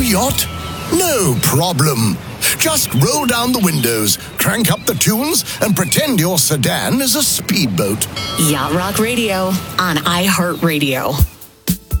yacht? No problem. Just roll down the windows, crank up the tunes, and pretend your sedan is a speedboat. Yacht Rock Radio on iHeartRadio.